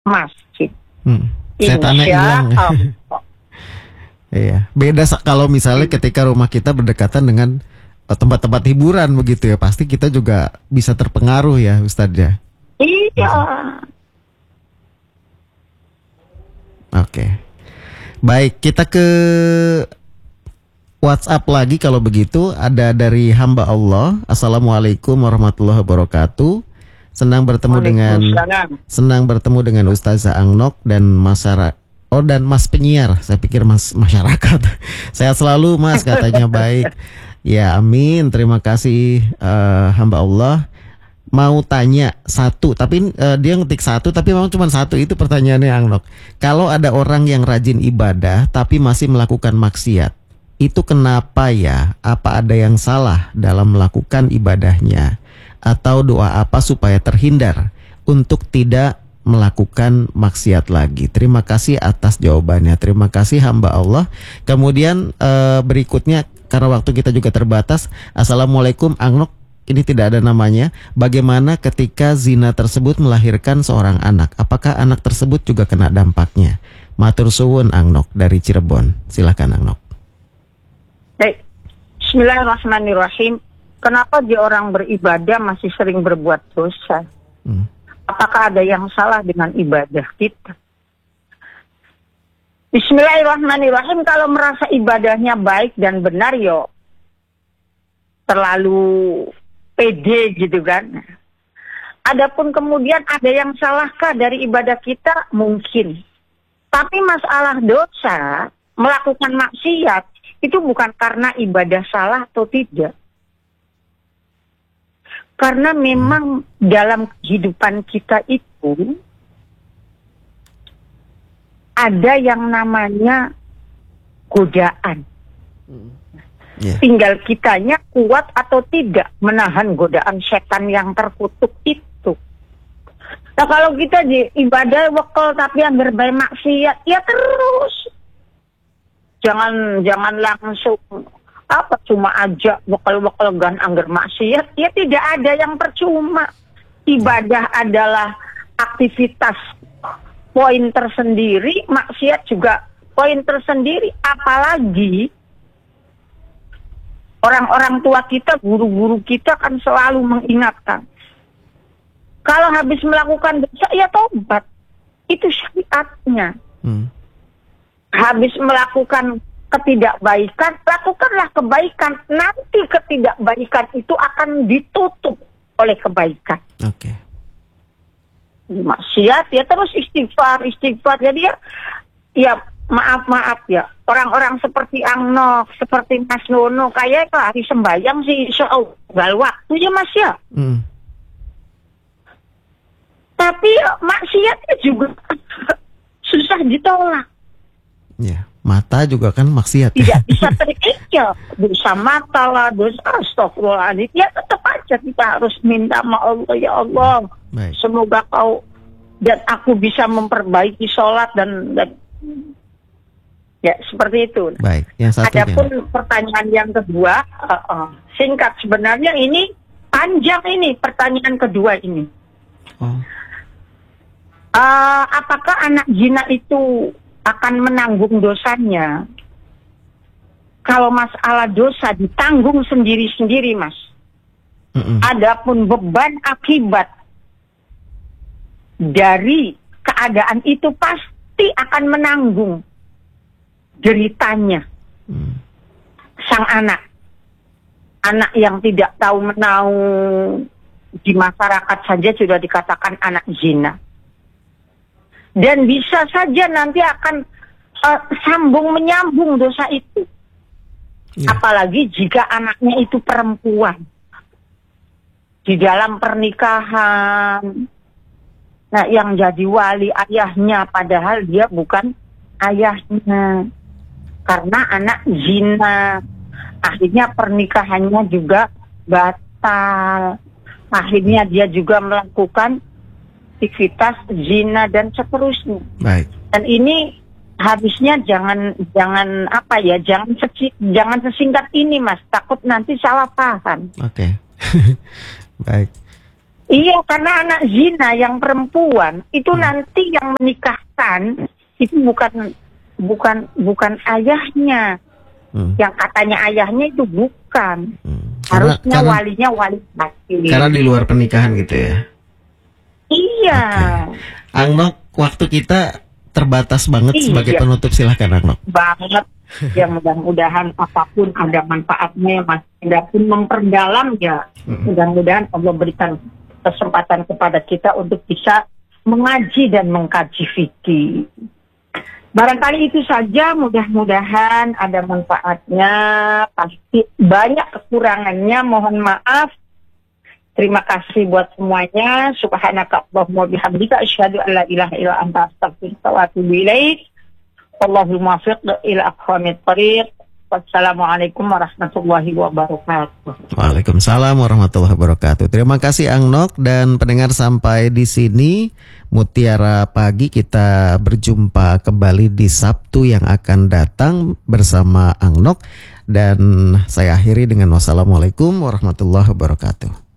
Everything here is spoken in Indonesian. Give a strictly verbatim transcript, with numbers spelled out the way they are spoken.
masjid. Hmm. Setannya hilang. Iya, beda kalau misalnya ketika rumah kita berdekatan dengan uh, tempat-tempat hiburan begitu ya, pasti kita juga bisa terpengaruh ya, Ustadz ya. Iya. Oke. Baik, kita ke WhatsApp lagi kalau begitu. Ada dari hamba Allah. Assalamualaikum warahmatullahi wabarakatuh. Senang bertemu dengan senang bertemu dengan Ustazah Angnok dan masyarakat. Oh, dan Mas penyiar. Saya pikir Mas masyarakat. Sehat selalu Mas, katanya. Baik. Ya, amin. Terima kasih uh, hamba Allah. Mau tanya satu, tapi uh, dia ngetik satu, tapi memang cuma satu. Itu pertanyaannya Angnok. Kalau ada orang yang rajin ibadah tapi masih melakukan maksiat, itu kenapa ya? Apa ada yang salah dalam melakukan ibadahnya? Atau doa apa supaya terhindar untuk tidak melakukan maksiat lagi? Terima kasih atas jawabannya. Terima kasih hamba Allah. Kemudian uh, berikutnya, karena waktu kita juga terbatas. Assalamualaikum Angnok. Ini tidak ada namanya. Bagaimana ketika zina tersebut melahirkan seorang anak? Apakah anak tersebut juga kena dampaknya? Matur suwun Angnok dari Cirebon. Silakan Angnok. Baik. Bismillahirrahmanirrahim. Kenapa dia orang beribadah masih sering berbuat dosa? Hmm. Apakah ada yang salah dengan ibadah kita? Bismillahirrahmanirrahim. Kalau merasa ibadahnya baik dan benar, yo terlalu pede gitu kan. Adapun kemudian ada yang salahkah dari ibadah kita? Mungkin. Tapi masalah dosa, melakukan maksiat, itu bukan karena ibadah salah atau tidak. Karena memang dalam kehidupan kita itu ada yang namanya godaan. Yeah. Tinggal kitanya kuat atau tidak menahan godaan setan yang terkutuk itu. Nah kalau kita di ibadah wekel tapi yang berbaik maksiat, ya terus. Jangan jangan langsung apa cuma aja wekel-wekel gan angger maksiat, ya tidak ada yang percuma. Ibadah adalah aktivitas poin tersendiri, maksiat juga poin tersendiri, apalagi orang-orang tua kita, guru-guru kita kan selalu mengingatkan. Kalau habis melakukan dosa, ya tobat. Itu syariatnya. Hmm. Habis melakukan ketidakbaikan, lakukanlah kebaikan. Nanti ketidakbaikan itu akan ditutup oleh kebaikan. Oke. Okay. Maksiat, ya terus istighfar, istighfar. Jadi ya, ya maaf-maaf ya. Orang-orang seperti Angnok, seperti Mas Nono, kayak hari sembahyang sih soal waktu ya Mas ya. Hmm. Tapi maksiatnya juga susah ditolak. Ya, mata juga kan maksiat. Tidak bisa terikir. Dosa mata lah, dosa astagfirullahaladzim. Ya tetap aja kita harus minta sama Allah, ya Allah. Baik. Semoga kau dan aku bisa memperbaiki sholat dan, dan ya seperti itu. Baik, yang satu. Adapun ya. Pertanyaan yang kedua, uh, uh, singkat sebenarnya ini panjang ini pertanyaan kedua ini. Oh. Uh, apakah anak zina itu akan menanggung dosanya? Kalau masalah dosa ditanggung sendiri-sendiri, Mas. Mm-mm. Adapun beban akibat dari keadaan itu pasti akan menanggung deritanya hmm. sang anak, anak yang tidak tahu menahu di masyarakat saja sudah dikatakan anak zina, dan bisa saja nanti akan uh, sambung menyambung dosa itu, yeah. Apalagi jika anaknya itu perempuan di dalam pernikahan, nah yang jadi wali ayahnya padahal dia bukan ayahnya. Karena anak zina, akhirnya pernikahannya juga batal. Akhirnya dia juga melakukan aktivitas zina dan seterusnya. Baik. Dan ini harusnya jangan jangan apa ya, jangan sesi, jangan sesingkat ini Mas. Takut nanti salah paham. Oke. Okay. Baik. Iya, karena anak zina yang perempuan itu hmm. nanti yang menikahkan itu bukan bukan bukan ayahnya. Hmm. Yang katanya ayahnya itu bukan. Hmm. Karena, Harusnya karena, walinya wali laki. Karena di luar pernikahan gitu ya. Iya. Okay. Angnok, waktu kita terbatas banget iya. Sebagai penutup, silahkan Angnok. Banget. Ya mudah-mudahan apapun ada manfaatnya, Mas Enda pun memperdalam ya. Hmm. Mudah-mudahan Allah berikan kesempatan kepada kita untuk bisa mengaji dan mengkaji fikih. Barangkali itu saja, mudah-mudahan ada manfaatnya. Pasti banyak kekurangannya, mohon maaf. Terima kasih buat semuanya. Subhanaka Allahumma bihamdika asyhadu an la ilaha illa anta astaghfiruka wa atubu ilaik. Wallahul muwaffiq ila aqwamit thoriq. Wassalamualaikum warahmatullahi wabarakatuh. Waalaikumsalam warahmatullahi wabarakatuh. Terima kasih Angnok dan pendengar, sampai di sini Mutiara Pagi, kita berjumpa kembali di Sabtu yang akan datang bersama Angnok, dan saya akhiri dengan wassalamualaikum warahmatullahi wabarakatuh.